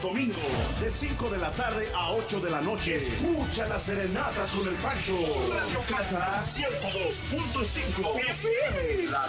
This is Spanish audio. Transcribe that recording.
domingos, de 5 de la tarde a 8 de la noche. Escucha las serenatas con el Pancho. Radio Cata 102.5 FM.